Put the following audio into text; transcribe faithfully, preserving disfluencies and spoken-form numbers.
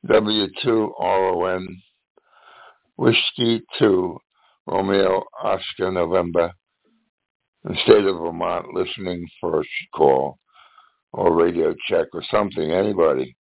W two R O N, Whiskey two, Romeo Oscar November, in the state of Vermont, listening first call or radio check or something, anybody.